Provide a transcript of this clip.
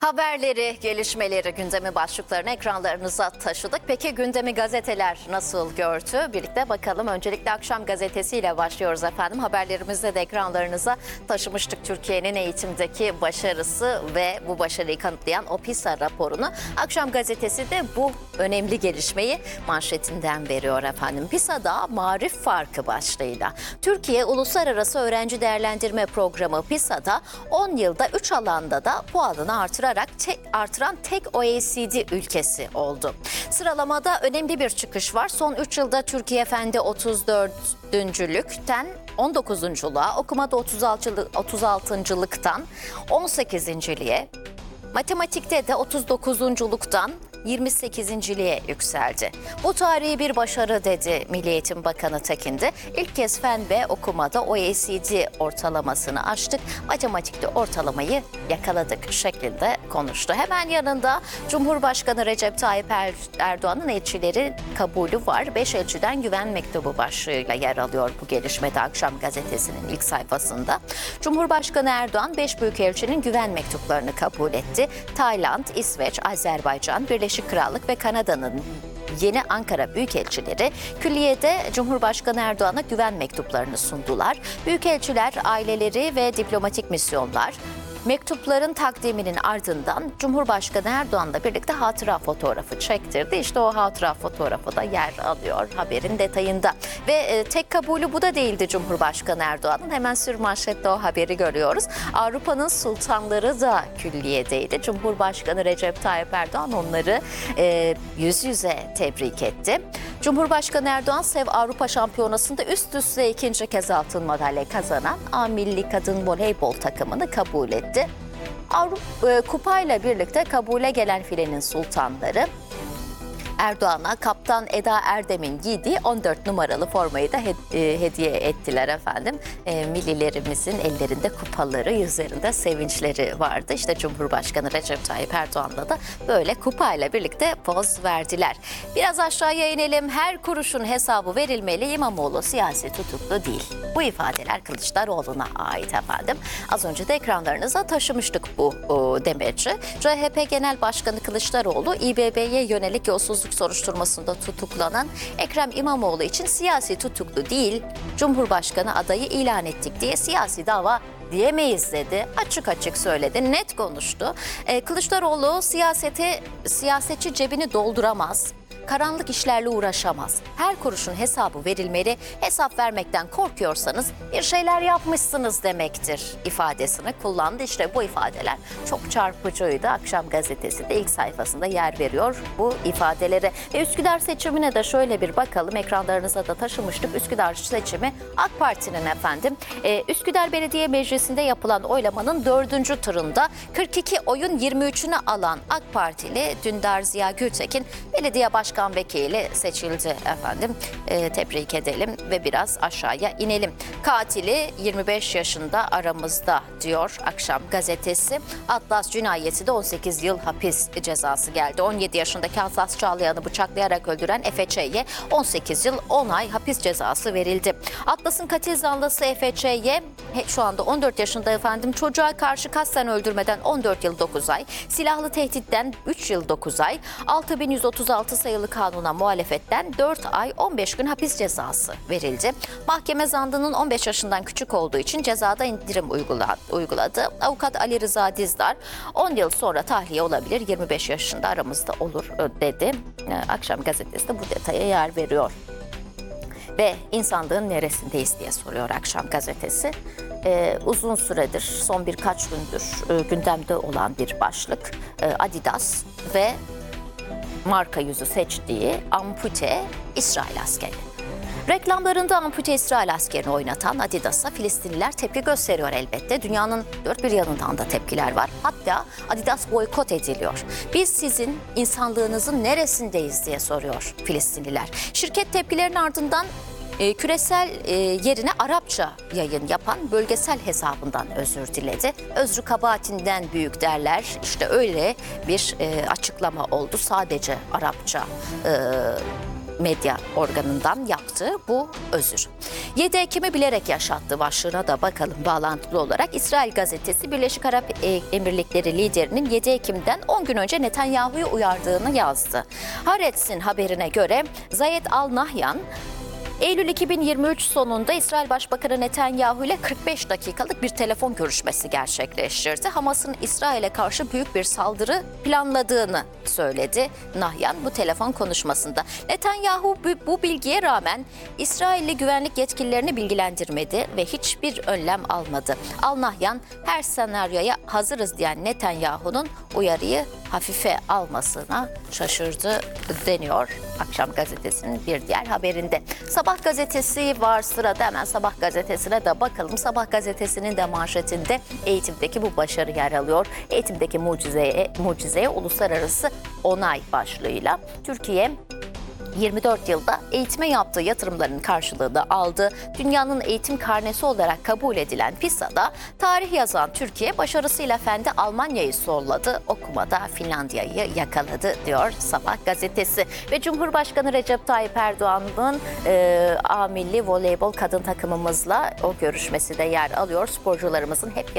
Haberleri, gelişmeleri, gündemi başlıklarını ekranlarınıza taşıdık. Peki gündemi gazeteler nasıl gördü? Birlikte bakalım. Öncelikle Akşam gazetesiyle başlıyoruz efendim. Haberlerimizde de ekranlarınıza taşımıştık Türkiye'nin eğitimdeki başarısı ve bu başarıyı kanıtlayan o PISA raporunu. Akşam gazetesi de bu önemli gelişmeyi manşetinden veriyor efendim. PISA'da marif farkı başlığıyla. Türkiye Uluslararası Öğrenci Değerlendirme Programı PISA'da 10 yılda 3 alanda da puanını artıran tek OECD ülkesi oldu. Sıralamada önemli bir çıkış var. Son 3 yılda Türkiye Fen'de 34.lükten 19.luğa, okumada 36.lıktan 18.liğe, matematikte de 39.luktan 28.liğe yükseldi. Bu tarihi bir başarı dedi Milli Eğitim Bakanı Tekindi. İlk kez fen ve okumada OECD ortalamasını aştık, matematikte ortalamayı yakaladık şeklinde konuştu. Hemen yanında Cumhurbaşkanı Recep Tayyip Erdoğan'ın elçileri kabulü var. 5 elçiden güven mektubu başlığıyla yer alıyor bu gelişmede Akşam gazetesinin ilk sayfasında. Cumhurbaşkanı Erdoğan 5 büyükelçinin güven mektuplarını kabul etti. Tayland, İsveç, Azerbaycan, Birleşik Krallık ve Kanada'nın yeni Ankara Büyükelçileri külliyede Cumhurbaşkanı Erdoğan'a güven mektuplarını sundular. Büyükelçiler, aileleri ve diplomatik misyonlar mektupların takdiminin ardından Cumhurbaşkanı Erdoğan'la birlikte hatıra fotoğrafı çektirdi. İşte o hatıra fotoğrafı da yer alıyor haberin detayında. Ve tek kabulü bu da değildi Cumhurbaşkanı Erdoğan'ın. Hemen sürmanşette o haberi görüyoruz. Avrupa'nın sultanları da külliyedeydi. Cumhurbaşkanı Recep Tayyip Erdoğan onları yüz yüze tebrik etti. Cumhurbaşkanı Erdoğan SEV Avrupa Şampiyonası'nda üst üste ikinci kez altın madalya kazanan A Milli Kadın Voleybol takımını kabul etti. Kupayla birlikte kabule gelen filenin sultanları Erdoğan'a kaptan Eda Erdem'in giydiği 14 numaralı formayı da hediye ettiler efendim. Millilerimizin ellerinde kupaları, yüzlerinde sevinçleri vardı. İşte Cumhurbaşkanı Recep Tayyip Erdoğan'la da böyle kupayla birlikte poz verdiler. Biraz aşağıya inelim. Her kuruşun hesabı verilmeli, İmamoğlu siyasi tutuklu değil. Bu ifadeler Kılıçdaroğlu'na ait efendim. Az önce de ekranlarınıza taşımıştık bu demeci. CHP Genel Başkanı Kılıçdaroğlu, İBB'ye yönelik yolsuzluk soruşturmasında tutuklanan Ekrem İmamoğlu için siyasi tutuklu değil, Cumhurbaşkanı adayı ilan ettik diye siyasi dava diyemeyiz dedi. Açık açık söyledi, net konuştu. Kılıçdaroğlu siyasetçi cebini dolduramaz, karanlık işlerle uğraşamaz. Her kuruşun hesabı verilmeli, hesap vermekten korkuyorsanız bir şeyler yapmışsınız demektir ifadesini kullandı. İşte bu ifadeler çok çarpıcıydı. Akşam gazetesi de ilk sayfasında yer veriyor bu ifadelere. Ve Üsküdar seçimine de şöyle bir bakalım. Ekranlarınıza da taşımıştık. Üsküdar seçimi AK Parti'nin efendim. Üsküdar Belediye Meclisi'nde yapılan oylamanın 4. turunda 42 oyun 23'ünü alan AK Partili Dündar Ziya Gültekin belediye başkan vekili seçildi efendim. Tebrik edelim ve biraz aşağıya inelim. Katili 25 yaşında aramızda diyor Akşam gazetesi. Atlas cinayeti de 18 yıl hapis cezası geldi. 17 yaşındaki Atlas Çağlayan'ı bıçaklayarak öldüren Efe Ç'ye 18 yıl 10 ay hapis cezası verildi. Atlas'ın katil zanlısı Efe Ç'ye şu anda 14 yaşında efendim. Çocuğa karşı kasten öldürmeden 14 yıl 9 ay, silahlı tehditten 3 yıl 9 ay, 6136 sayılı kanuna muhalefetten 4 ay 15 gün hapis cezası verildi. Mahkeme zanlının 15 yaşından küçük olduğu için cezada indirim uyguladı. Avukat Ali Rıza Dizdar 10 yıl sonra tahliye olabilir, 25 yaşında aramızda olur dedi. Akşam gazetesi de bu detaya yer veriyor. Ve insanlığın neresindeyiz diye soruyor Akşam gazetesi. Uzun süredir, son birkaç gündür gündemde olan bir başlık. Adidas ve marka yüzü seçtiği ampute İsrail askeri. Reklamlarında ampute İsrail askerini oynatan Adidas'a Filistinliler tepki gösteriyor elbette. Dünyanın dört bir yanından da tepkiler var. Hatta Adidas boykot ediliyor. Biz sizin insanlığınızın neresindeyiz diye soruyor Filistinliler. Şirket tepkilerin ardından küresel yerine Arapça yayın yapan bölgesel hesabından özür diledi. Özrü kabahatinden büyük derler. İşte öyle bir açıklama oldu. Sadece Arapça medya organından yaptığı bu özür. 7 Ekim'i bilerek yaşattı başlığına da bakalım bağlantılı olarak. İsrail gazetesi Birleşik Arap Emirlikleri liderinin 7 Ekim'den 10 gün önce Netanyahu'yu uyardığını yazdı. Haaretz'in haberine göre Zayed Al-Nahyan, Eylül 2023 sonunda İsrail Başbakanı Netanyahu ile 45 dakikalık bir telefon görüşmesi gerçekleştirdi. Hamas'ın İsrail'e karşı büyük bir saldırı planladığını söyledi Nahyan bu telefon konuşmasında. Netanyahu bu bilgiye rağmen İsrailli güvenlik yetkililerini bilgilendirmedi ve hiçbir önlem almadı. Al-Nahyan her senaryoya hazırız diyen Netanyahu'nun uyarıyı hafife almasına şaşırdı deniyor Akşam Gazetesi'nin bir diğer haberinde. Sabah gazetesi var sırada, hemen Sabah gazetesine de bakalım. Sabah gazetesinin de manşetinde eğitimdeki bu başarı yer alıyor. Eğitimdeki mucizeye uluslararası onay başlığıyla Türkiye 24 yılda eğitime yaptığı yatırımların karşılığını aldı. Dünyanın eğitim karnesi olarak kabul edilen PISA'da tarih yazan Türkiye başarısıyla Fendi Almanya'yı solladı. Okumada Finlandiya'yı yakaladı diyor Sabah gazetesi. Ve Cumhurbaşkanı Recep Tayyip Erdoğan'ın A milli voleybol kadın takımımızla o görüşmesi de yer alıyor. Sporcularımızın hep